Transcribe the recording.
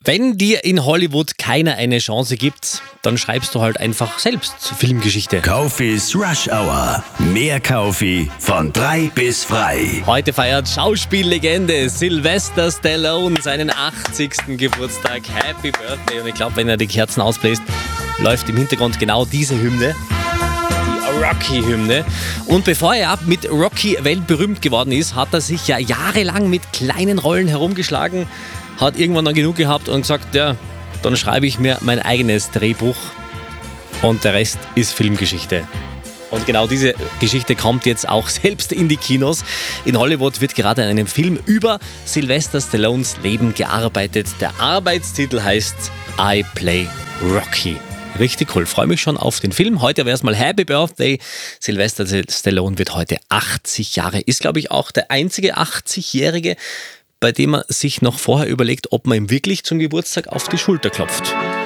Wenn dir in Hollywood keiner eine Chance gibt, dann schreibst du halt einfach selbst Filmgeschichte. Kaufis Rush Hour. Mehr Kaufi von 3 bis frei. Heute feiert Schauspiellegende Sylvester Stallone seinen 80. Geburtstag. Happy Birthday. Und ich glaube, wenn er die Kerzen ausbläst, läuft im Hintergrund genau diese Hymne. Die Rocky-Hymne. Und bevor er mit Rocky weltberühmt geworden ist, hat er sich ja jahrelang mit kleinen Rollen herumgeschlagen, hat irgendwann dann genug gehabt und gesagt, ja, dann schreibe ich mir mein eigenes Drehbuch und der Rest ist Filmgeschichte. Und genau diese Geschichte kommt jetzt auch selbst in die Kinos. In Hollywood wird gerade an einem Film über Sylvester Stallones Leben gearbeitet. Der Arbeitstitel heißt I Play Rocky. Richtig cool, freue mich schon auf den Film. Heute wäre es mal Happy Birthday. Sylvester Stallone wird heute 80 Jahre. Ist, glaube ich, auch der einzige 80-Jährige, bei dem man sich noch vorher überlegt, ob man ihm wirklich zum Geburtstag auf die Schulter klopft.